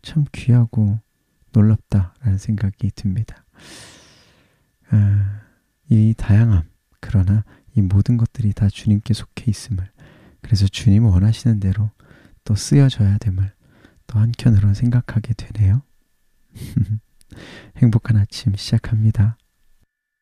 참 귀하고 놀랍다라는 생각이 듭니다. 이 다양함, 그러나 이 모든 것들이 다 주님께 속해 있음을, 그래서 주님 원하시는 대로 또 쓰여져야 됨을 또 한켠으로 생각하게 되네요. 행복한 아침 시작합니다.